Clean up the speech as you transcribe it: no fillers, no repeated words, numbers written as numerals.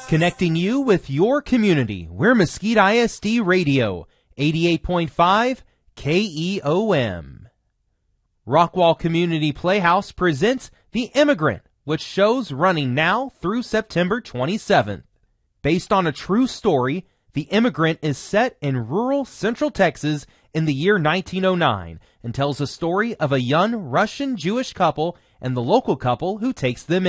Connecting you with your community. We're Mesquite ISD Radio, 88.5 KEOM. Rockwall Community Playhouse presents The Immigrant, which shows running now through September 27th. Based on a true story, The Immigrant is set in rural central Texas in the year 1909 and tells the story of a young Russian Jewish couple and the local couple who takes them in.